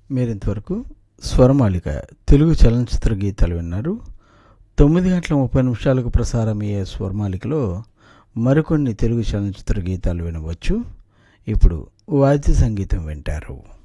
మీరింతవరకు స్వరమాలిక తెలుగు చలనచిత్ర గీతాలు విన్నారు. 9:30 ప్రసారమయ్యే స్వరమాలికలో మరికొన్ని తెలుగు చలనచిత్ర గీతాలు వినవచ్చు. ఇప్పుడు వాద్య సంగీతం వింటారు.